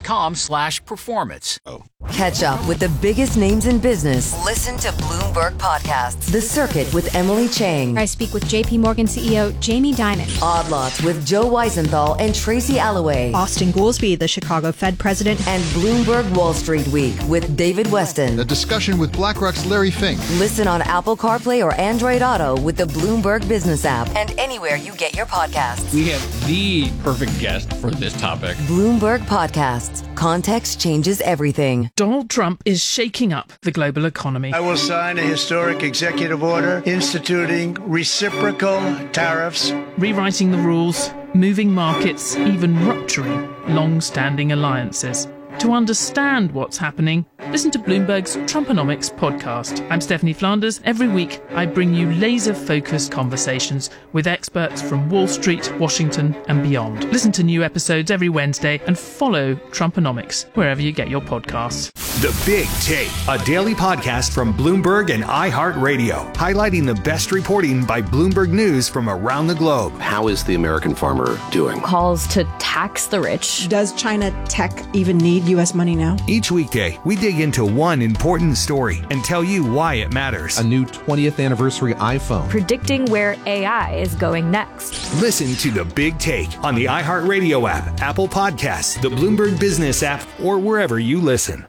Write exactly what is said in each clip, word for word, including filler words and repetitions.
com slash performance. Oh. Catch up with the biggest names in business. Listen to Bloomberg Podcasts. The Circuit with Emily Chang. I speak with J P Morgan C E O Jamie Dimon. Odd Lots with Joe Weisenthal and Tracy Alloway. Austin Goolsbee, the Chicago Fed president. And Bloomberg Wall Street Week with David Weston. A discussion with BlackRock's Larry Fink. Listen on Apple CarPlay or Android Auto with the Bloomberg Business app and anywhere you get your podcasts. We have the perfect guest for this topic. Bloomberg Podcasts. Context changes everything. Donald Trump is shaking up the global economy. I will sign a historic executive order instituting reciprocal tariffs, rewriting the rules, moving markets, even rupturing long-standing alliances. To understand what's happening, listen to Bloomberg's Trumponomics podcast. I'm Stephanie Flanders. Every week, I bring you laser-focused conversations with experts from Wall Street, Washington, and beyond. Listen to new episodes every Wednesday and follow Trumponomics wherever you get your podcasts. The Big Take, a daily podcast from Bloomberg and iHeartRadio, highlighting the best reporting by Bloomberg News from around the globe. How is the American farmer doing? Calls to tax the rich. Does China tech even need U S money now? Each weekday, we dig into one important story and tell you why it matters. A new twentieth anniversary iPhone. Predicting where A I is going next. Listen to The Big Take on the iHeartRadio app, Apple Podcasts, the Bloomberg Business app, or wherever you listen.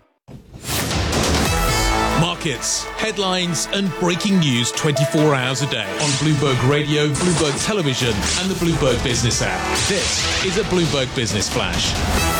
Markets, headlines, and breaking news twenty-four hours a day on Bloomberg Radio, Bloomberg Television, and the Bloomberg Business app. This is a Bloomberg Business Flash.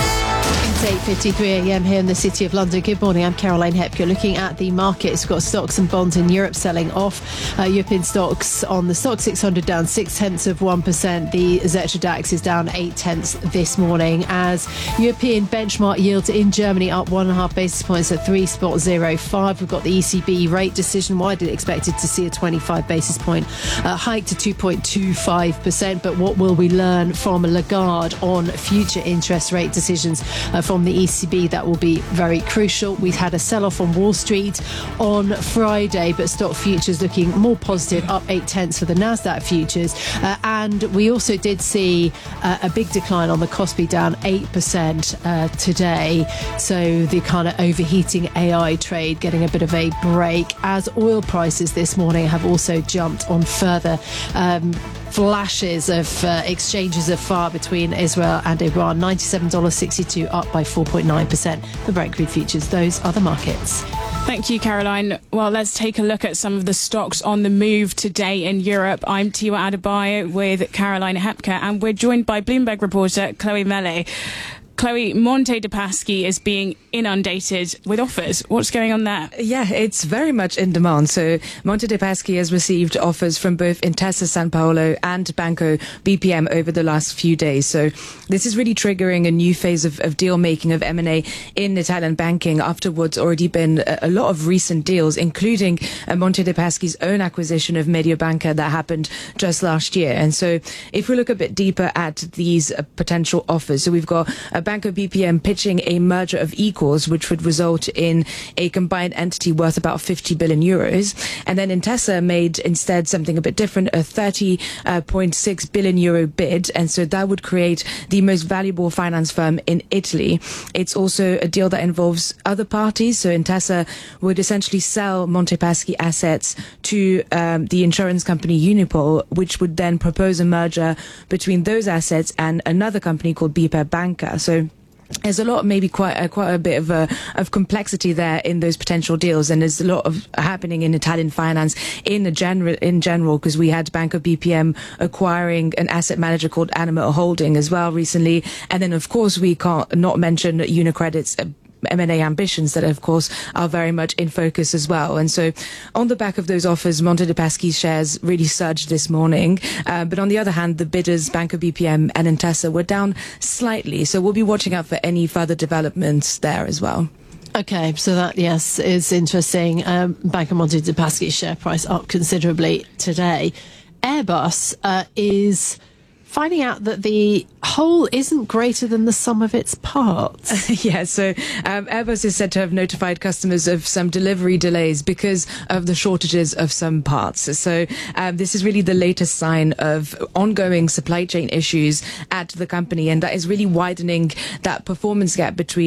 It's eight fifty-three a.m. here in the City of London. Good morning, I'm Caroline Hepker. Looking at the markets, we've got stocks and bonds in Europe selling off. Uh, European stocks on the stock six hundred down six tenths of one percent. The Xetra DAX is down eight tenths this morning as European benchmark yields in Germany up one and a half basis points at three point zero five. We've got the E C B rate decision, widely expected to see a twenty-five basis point uh, hike to two point two five percent. But what will we learn from Lagarde on future interest rate decisions uh, from the E C B? That will be very crucial. We've had a sell-off on Wall Street on Friday, but stock futures looking more positive, up eight tenths for the Nasdaq futures. Uh, and we also did see uh, a big decline on the Kospi, down eight percent uh, today. So the kind of overheating A I trade getting a bit of a break, as oil prices this morning have also jumped on further um, flashes of uh, exchanges of fire between Israel and Iran. ninety-seven dollars and sixty-two cents, up by four point nine percent. The Brent crude futures, those are the markets. Thank you, Caroline. Well, let's take a look at some of the stocks on the move today in Europe. I'm Tiwa Adebayo with Caroline Hepker, and we're joined by Bloomberg reporter Chloe Mele. Chloe, Monte dei Paschi is being inundated with offers. What's going on there? Yeah, it's very much in demand. So Monte dei Paschi has received offers from both Intesa Sanpaolo and Banco B P M over the last few days. So this is really triggering a new phase of, of deal making, of M and A in Italian banking after what's already been a, a lot of recent deals, including uh, Monte dei Paschi's own acquisition of Mediobanca that happened just last year. And so if we look a bit deeper at these uh, potential offers, so we've got a Banco B P M pitching a merger of equals, which would result in a combined entity worth about fifty billion euros. And then Intesa made instead something a bit different, a thirty point six billion euro bid. And so that would create the most valuable finance firm in Italy. It's also a deal that involves other parties. So Intesa would essentially sell Monte Paschi assets to um, the insurance company Unipol, which would then propose a merger between those assets and another company called B P E Banca. So there's a lot, maybe quite a, quite a bit of a, of complexity there in those potential deals, and there's a lot of happening in Italian finance in the general in general because we had Banco B P M acquiring an asset manager called Anima Holding as well recently, and then of course we can't not mention UniCredit's uh, M and A ambitions that, of course, are very much in focus as well. And so on the back of those offers, Monte dei Paschi's shares really surged this morning. Uh, but on the other hand, the bidders, Banco B P M and Intesa, were down slightly. So we'll be watching out for any further developments there as well. Okay, so that, yes, is interesting. Um, Banco Monte dei Paschi's share price up considerably today. Airbus uh, is finding out that the whole isn't greater than the sum of its parts. Yeah, so um, Airbus is said to have notified customers of some delivery delays because of the shortages of some parts. So um, this is really the latest sign of ongoing supply chain issues at the company, and that is really widening that performance gap between